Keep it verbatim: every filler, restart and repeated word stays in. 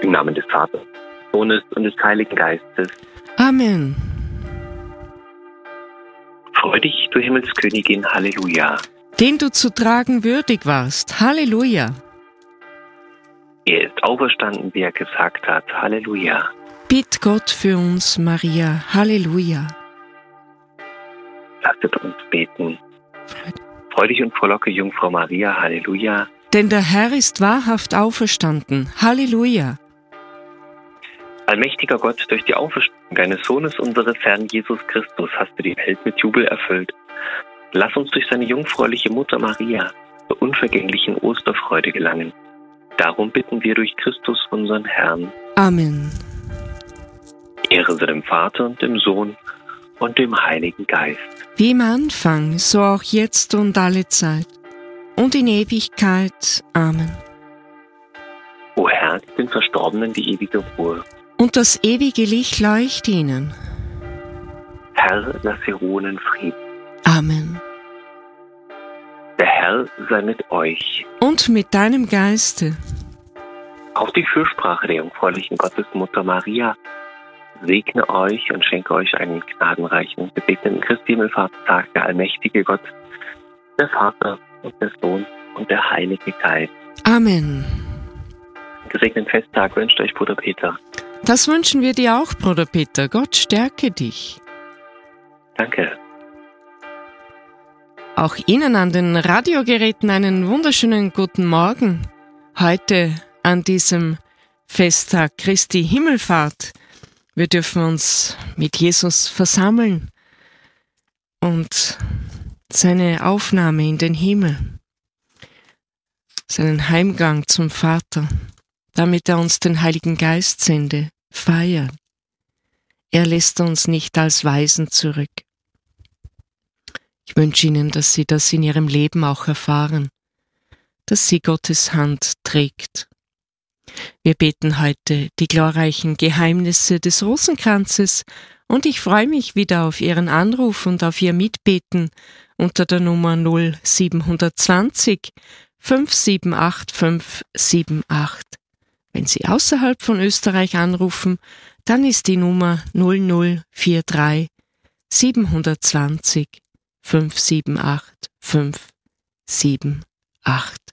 Im Namen des Vaters, des Sohnes und des Heiligen Geistes. Amen. Freu dich, du Himmelskönigin, Halleluja. Den du zu tragen würdig warst, Halleluja. Er ist auferstanden, wie er gesagt hat, Halleluja. Bitt Gott für uns, Maria, Halleluja. Lasset uns beten. Freu dich und frohlocke, Jungfrau Maria, Halleluja. Denn der Herr ist wahrhaft auferstanden, Halleluja. Allmächtiger Gott, durch die Auferstehung deines Sohnes, unseres Herrn Jesus Christus, hast du die Welt mit Jubel erfüllt. Lass uns durch seine jungfräuliche Mutter Maria zur unvergänglichen Osterfreude gelangen. Darum bitten wir durch Christus, unseren Herrn. Amen. Ehre sei dem Vater und dem Sohn und dem Heiligen Geist. Wie im Anfang, so auch jetzt und alle Zeit und in Ewigkeit. Amen. O Herr, gib den Verstorbenen die ewige Ruhe. Und das ewige Licht leuchte ihnen. Herr, lass sie ruhen in Frieden. Amen. Der Herr sei mit euch. Und mit deinem Geiste. Auch die Fürsprache der jungfräulichen Gottesmutter Maria segne euch und schenke euch einen gnadenreichen und gesegneten Christi Himmelfahrtstag, der allmächtige Gott, der Vater und der Sohn und der Heilige Geist. Amen. Einen gesegneten Festtag wünscht euch Bruder Peter. Das wünschen wir dir auch, Bruder Peter. Gott stärke dich. Danke. Auch Ihnen an den Radiogeräten einen wunderschönen guten Morgen. Heute an diesem Festtag Christi Himmelfahrt. Wir dürfen uns mit Jesus versammeln und seine Aufnahme in den Himmel, seinen Heimgang zum Vater, damit er uns den Heiligen Geist sende, feiern. Er lässt uns nicht als Waisen zurück. Ich wünsche Ihnen, dass Sie das in Ihrem Leben auch erfahren, dass Sie Gottes Hand trägt. Wir beten heute die glorreichen Geheimnisse des Rosenkranzes und ich freue mich wieder auf Ihren Anruf und auf Ihr Mitbeten unter der Nummer null sieben zwanzig fünf sieben acht fünf sieben acht. Wenn Sie außerhalb von Österreich anrufen, dann ist die Nummer null null vier drei sieben zwanzig fünf sieben acht fünf sieben acht.